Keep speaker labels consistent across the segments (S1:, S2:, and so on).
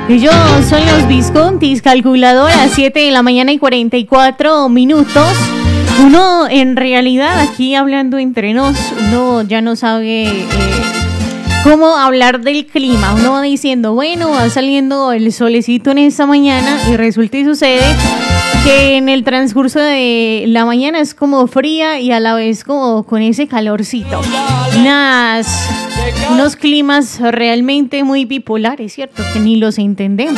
S1: Ellos son los Viscontis, calculadora, 7 de la mañana y 44 minutos. Uno, en realidad, aquí hablando entre nos, uno ya no sabe cómo hablar del clima. Uno va diciendo, bueno, va saliendo el solecito en esta mañana y resulta y sucede que en el transcurso de la mañana es como fría y a la vez como con ese calorcito. Unos climas realmente muy bipolares, ¿cierto? Que ni los entendemos.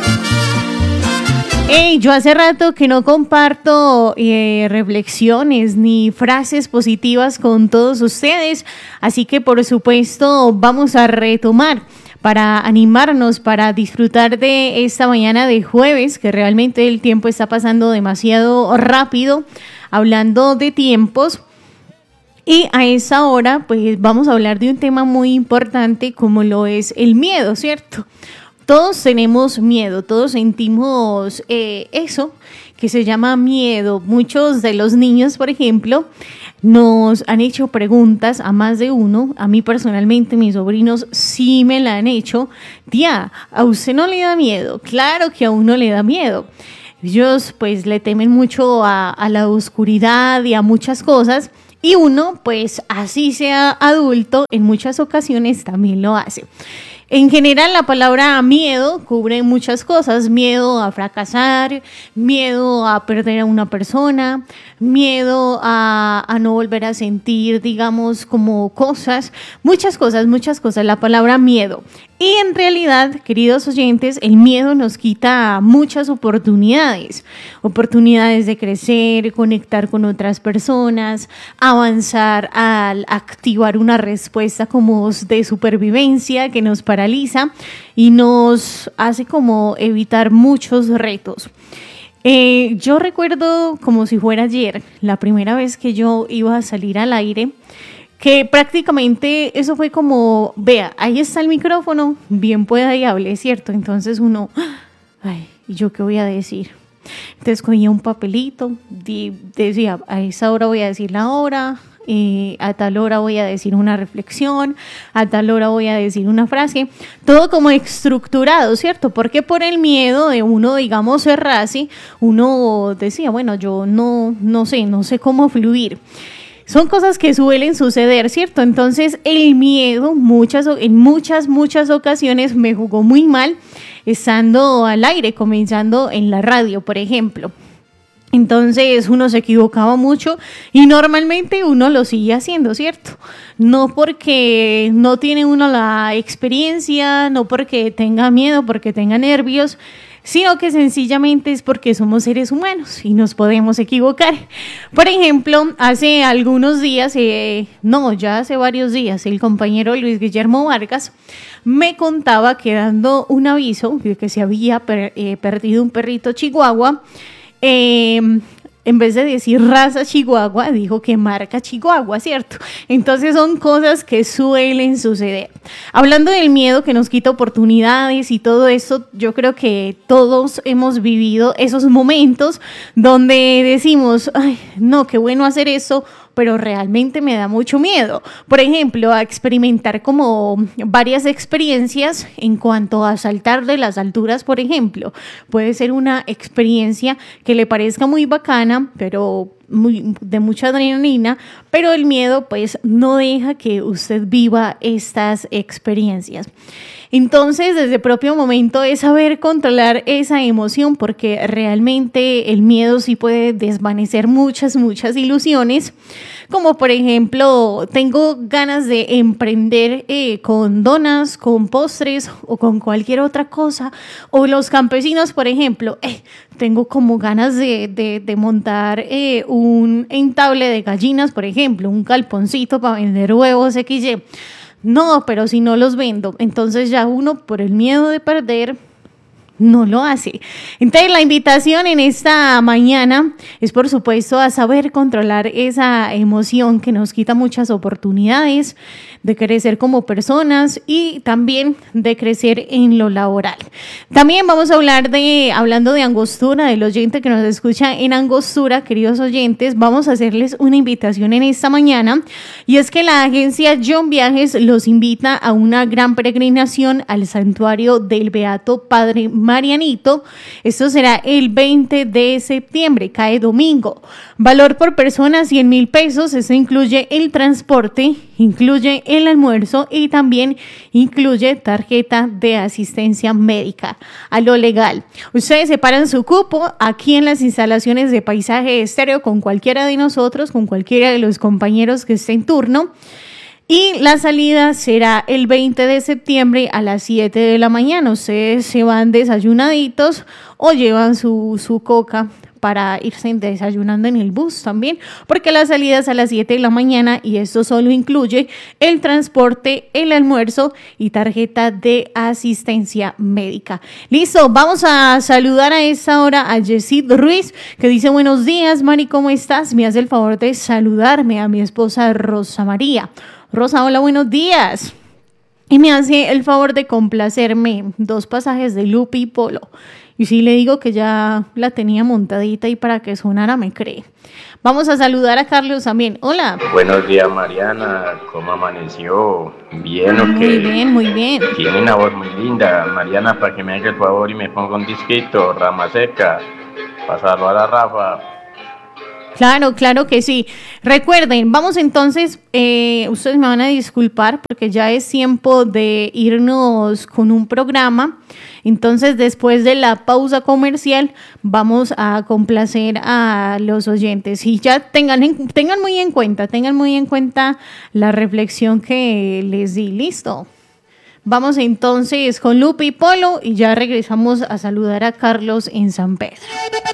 S1: Yo hace rato que no comparto reflexiones ni frases positivas con todos ustedes, así que por supuesto vamos a retomar para animarnos, para disfrutar de esta mañana de jueves, que realmente el tiempo está pasando demasiado rápido, hablando de tiempos. Y a esa hora, pues vamos a hablar de un tema muy importante como lo es el miedo, ¿cierto? Todos tenemos miedo, todos sentimos eso que se llama miedo. Muchos de los niños, por ejemplo, nos han hecho preguntas a más de uno. A mí personalmente, mis sobrinos sí me la han hecho. Tía, ¿a usted no le da miedo? Claro que a uno le da miedo. Ellos pues le temen mucho a la oscuridad y a muchas cosas. Y uno, pues así sea adulto, en muchas ocasiones también lo hace. En general, la palabra miedo cubre muchas cosas. Miedo a fracasar, miedo a perder a una persona, miedo a no volver a sentir, digamos, como cosas. Muchas cosas. La palabra miedo. Y en realidad, queridos oyentes, el miedo nos quita muchas oportunidades. Oportunidades de crecer, conectar con otras personas, avanzar al activar una respuesta como de supervivencia que nos paraliza y nos hace como evitar muchos retos. Yo recuerdo como si fuera ayer, la primera vez que yo iba a salir al aire, que prácticamente eso fue como, vea, ahí está el micrófono, bien pueda y hable, ¿cierto? Entonces uno, ay, ¿y yo qué voy a decir? Entonces cogía un papelito, decía, a esa hora voy a decir la hora, a tal hora voy a decir una reflexión, a tal hora voy a decir una frase, todo como estructurado, ¿cierto? Porque por el miedo de uno, digamos, cerrarse, uno decía, bueno, yo no sé cómo fluir. Son cosas que suelen suceder, ¿cierto? Entonces el miedo en muchas ocasiones me jugó muy mal estando al aire, comenzando en la radio, por ejemplo. Entonces uno se equivocaba mucho y normalmente uno lo sigue haciendo, ¿cierto? No porque no tiene uno la experiencia, no porque tenga miedo, porque tenga nervios, sino que sencillamente es porque somos seres humanos y nos podemos equivocar. Por ejemplo, hace algunos días, ya hace varios días, el compañero Luis Guillermo Vargas me contaba que dando un aviso de que se había perdido un perrito chihuahua, en vez de decir raza Chihuahua, dijo que marca Chihuahua, ¿cierto? Entonces son cosas que suelen suceder. Hablando del miedo que nos quita oportunidades y todo eso, yo creo que todos hemos vivido esos momentos donde decimos, ay, no, qué bueno hacer eso, pero realmente me da mucho miedo. Por ejemplo, a experimentar como varias experiencias en cuanto a saltar de las alturas, por ejemplo. Puede ser una experiencia que le parezca muy bacana, pero de mucha adrenalina, pero el miedo pues no deja que usted viva estas experiencias. Entonces, desde el propio momento es saber controlar esa emoción, porque realmente el miedo sí puede desvanecer muchas ilusiones, como por ejemplo, tengo ganas de emprender con donas, con postres o con cualquier otra cosa, o los campesinos, por ejemplo, tengo como ganas de montar un entable de gallinas, por ejemplo, un galponcito para vender huevos XY. No, pero si no los vendo, entonces ya uno por el miedo de perder no lo hace. Entonces la invitación en esta mañana es por supuesto a saber controlar esa emoción que nos quita muchas oportunidades de crecer como personas y también de crecer en lo laboral. También vamos a hablando de Angostura, del oyente que nos escucha en Angostura, queridos oyentes, vamos a hacerles una invitación en esta mañana y es que la agencia John Viajes los invita a una gran peregrinación al santuario del Beato Padre Marianito. Esto será el 20 de septiembre, cae domingo. Valor por persona 100,000 pesos. Esto incluye el transporte, incluye el almuerzo y también incluye tarjeta de asistencia médica. A lo legal, ustedes separan su cupo aquí en las instalaciones de Paisaje Estéreo con cualquiera de nosotros, con cualquiera de los compañeros que esté en turno. Y la salida será el 20 de septiembre a las 7 de la mañana. Ustedes se van desayunaditos o llevan su coca para irse desayunando en el bus también, porque la salida es a las 7 de la mañana y esto solo incluye el transporte, el almuerzo y tarjeta de asistencia médica. Listo, vamos a saludar a esta hora a Yesid Ruiz, que dice: buenos días, Mari, ¿cómo estás? Me hace el favor de saludarme a mi esposa Rosa María. Rosa, hola, buenos días. Y me hace el favor de complacerme 2 pasajes de Lupe y Polo. Y si le digo que ya la tenía montadita y para que sonara me cree. Vamos a saludar a Carlos también. Hola.
S2: Buenos días, Mariana. ¿Cómo amaneció? ¿Bien o qué?
S1: Muy bien, muy bien.
S2: Tiene una voz muy linda. Mariana, para que me haga el favor y me ponga un disquito, Rama Seca, pasarlo a la Rafa.
S1: Claro que sí. Recuerden, vamos entonces, ustedes me van a disculpar porque ya es tiempo de irnos con un programa. Entonces, después de la pausa comercial, vamos a complacer a los oyentes. Y ya tengan muy en cuenta la reflexión que les di. ¿Listo? Vamos entonces con Lupe y Polo y ya regresamos a saludar a Carlos en San Pedro.